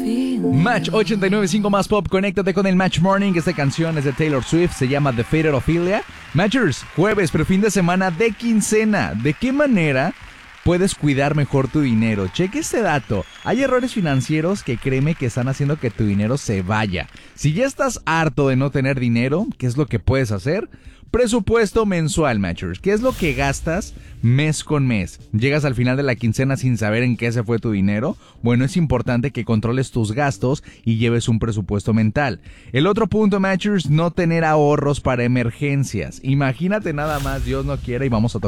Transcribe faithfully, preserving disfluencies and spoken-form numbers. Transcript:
Match ochenta y nueve punto cinco más pop, conéctate con el Match Morning. Esta canción es de Taylor Swift, se llama The Faded Ophelia. Matchers, jueves, pero fin de semana de quincena. ¿De qué manera puedes cuidar mejor tu dinero? Cheque este dato. Hay errores financieros que créeme que están haciendo que tu dinero se vaya. Si ya estás harto de no tener dinero, ¿qué es lo que puedes hacer? Presupuesto mensual, Matchers. ¿Qué es lo que gastas mes con mes? ¿Llegas al final de la quincena sin saber en qué se fue tu dinero? Bueno, es importante que controles tus gastos y lleves un presupuesto mental. El otro punto, Matchers, no tener ahorros para emergencias. Imagínate nada más, Dios no quiera, y vamos a tocar